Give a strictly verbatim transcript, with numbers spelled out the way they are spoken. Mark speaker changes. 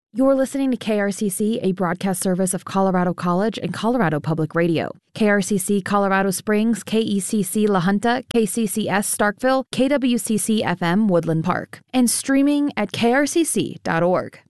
Speaker 1: You're listening to K R C C, a broadcast service of Colorado College and Colorado Public Radio. K R C C Colorado Springs, K E C C La Junta, K C C S Starkville, K W C C F M Woodland Park, and streaming at K R C C dot org.